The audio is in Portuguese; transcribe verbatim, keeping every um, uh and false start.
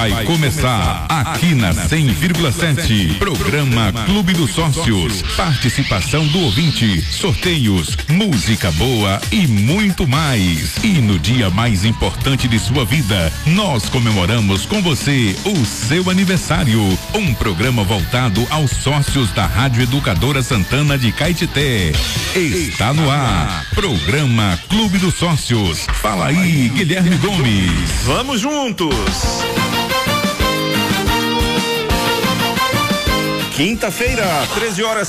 Vai começar aqui na cem vírgula sete. Programa Clube dos Sócios. Participação do ouvinte, sorteios, música boa e muito mais. E no dia mais importante de sua vida, nós comemoramos com você o seu aniversário. Um programa voltado aos sócios da Rádio Educadora Santana de Caetité. Está no ar. Programa Clube dos Sócios. Fala aí, Guilherme Gomes. Vamos juntos. Quinta-feira, treze horas